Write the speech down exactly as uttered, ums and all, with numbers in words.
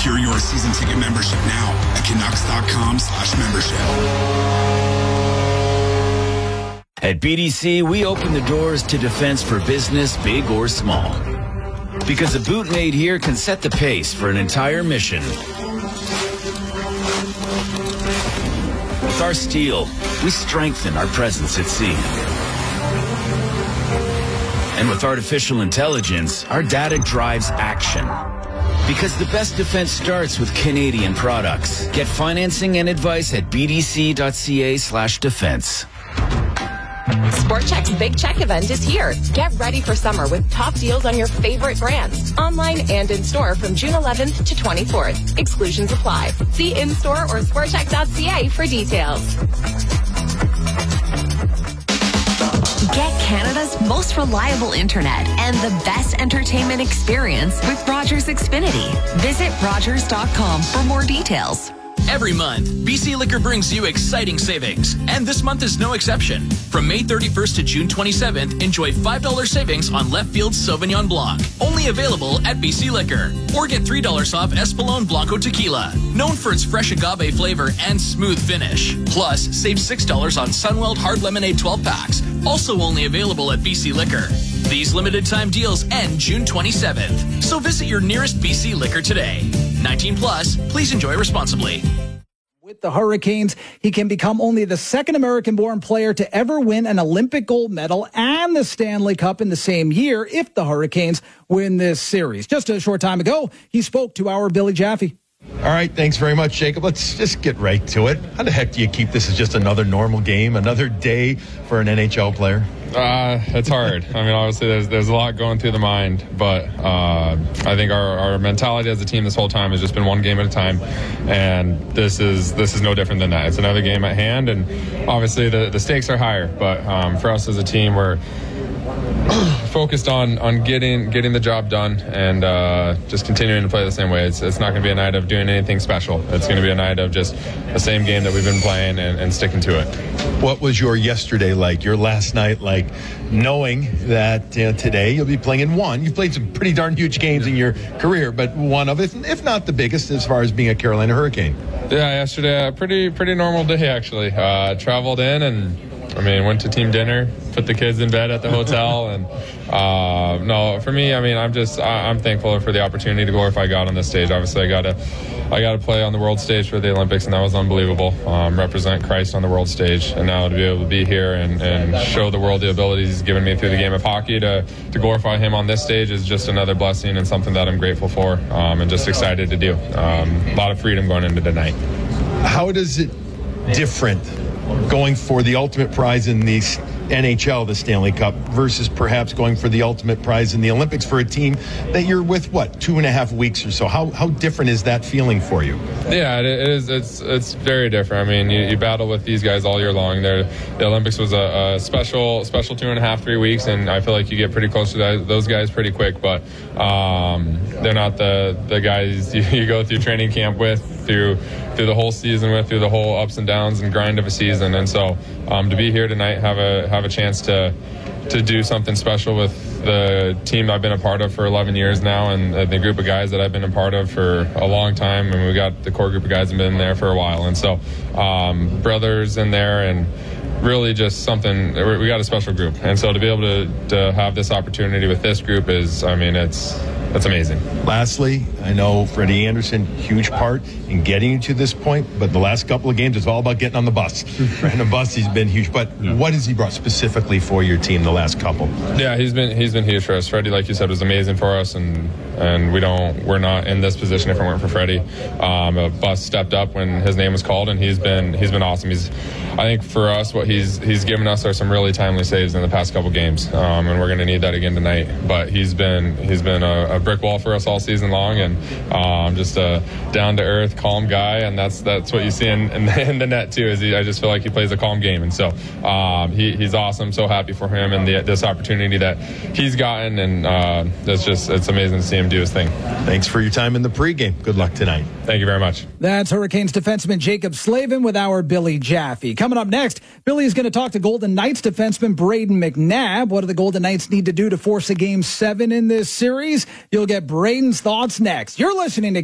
Secure your season ticket membership now at Canucks.com slash membership. At B D C, we open the doors to defense for business, big or small. Because a boot made here can set the pace for an entire mission. With our steel, we strengthen our presence at sea. And with artificial intelligence, our data drives action. Because the best defense starts with Canadian products. Get financing and advice at bdc.ca slash defense. SportCheck's Big Check event is here. Get ready for summer with top deals on your favorite brands. Online and in-store from June eleventh to twenty-fourth. Exclusions apply. See in-store or sportcheck dot c a for details. Get Canada's most reliable internet and the best entertainment experience with Rogers Xfinity. Visit rogers dot com for more details. Every month, B C Liquor brings you exciting savings, and this month is no exception. From May thirty-first to June twenty-seventh, enjoy five dollars savings on Left Field Sauvignon Blanc, only available at B C Liquor. Or get three dollars off Espolón Blanco Tequila, known for its fresh agave flavor and smooth finish. Plus, save six dollars on Sunweld Hard Lemonade twelve packs, also only available at B C Liquor. These limited time deals end June twenty-seventh, so visit your nearest B C Liquor today. nineteen plus, please enjoy responsibly. With the Hurricanes, he can become only the second American-born player to ever win an Olympic gold medal and the Stanley Cup in the same year if the Hurricanes win this series. Just a short time ago, he spoke to our Billy Jaffe. All right, thanks very much, Jacob. Let's just get right to it. How the heck do you keep this as just another normal game, another day for an N H L player? Uh, it's hard. I mean, obviously, there's there's a lot going through the mind, but uh, I think our, our mentality as a team this whole time has just been one game at a time, and this is this is no different than that. It's another game at hand, and obviously the, the stakes are higher, but um, for us as a team, we're focused on on getting getting the job done and uh, just continuing to play the same way. It's it's not going to be a night of doing anything special. It's going to be a night of just the same game that we've been playing and, and sticking to it. What was your yesterday like, your last night like, knowing that uh, today you'll be playing in one? You've played some pretty darn huge games in your career, but one of, if, if not the biggest, as far as being a Carolina Hurricane. Yeah, yesterday, a pretty, pretty normal day, actually. Uh, traveled in and I mean, went to team dinner, put the kids in bed at the hotel, and uh, no, for me, I mean, I'm just, I, I'm thankful for the opportunity to glorify God on this stage. Obviously, I got to, I got to play on the world stage for the Olympics, and that was unbelievable. Um, represent Christ on the world stage, and now to be able to be here and, and show the world the abilities He's given me through the game of hockey to to glorify Him on this stage is just another blessing and something that I'm grateful for, um, and just excited to do. Um, a lot of freedom going into tonight. How does it different going for the ultimate prize in the N H L, the Stanley Cup, versus perhaps going for the ultimate prize in the Olympics for a team that you're with, what, two and a half weeks or so? How how different is that feeling for you? Yeah, it is. It's it's very different. I mean, you, you battle with these guys all year long. They're, the Olympics was a, a special special two and a half, three weeks, and I feel like you get pretty close to that, those guys pretty quick, but um, they're not the, the guys you, you go through training camp with, through through the whole season with, through the whole ups and downs and grind of a season. And so um, to be here tonight, have a have a chance to to do something special with the team I've been a part of for eleven years now, and the group of guys that I've been a part of for a long time, and we got the core group of guys that have been there for a while. And so um, brothers in there, and really just something, we got a special group. And so to be able to, to have this opportunity with this group is, I mean, it's That's amazing. Lastly, I know Freddie Andersen, huge part in getting you to this point, but the last couple of games, it's all about getting on the bus. And the bus, he's been huge. But yeah. What has he brought specifically for your team the last couple? Yeah, he's been he's been huge for us. Freddie, like you said, was amazing for us, and and we don't we're not in this position if it weren't for Freddie. Um, a bus stepped up when his name was called, and he's been he's been awesome. He's I think for us, what he's he's given us are some really timely saves in the past couple games, um, and we're going to need that again tonight. But he's been he's been a, a brick wall for us all season long, and um, just a down to earth, calm guy, and that's that's what you see in, in, the, in the net too. Is he, I just feel like he plays a calm game, and so um, he, he's awesome. So happy for him and the, this opportunity that he's gotten, and uh, it's just it's amazing to see him do his thing. Thanks for your time in the pregame. Good luck tonight. Thank you very much. That's Hurricanes defenseman Jacob Slavin with our Billy Jaffe. Coming up next, Billy is going to talk to Golden Knights defenseman Brayden McNabb. What do the Golden Knights need to do to force a game seven in this series? You'll get Brayden's thoughts next. You're listening to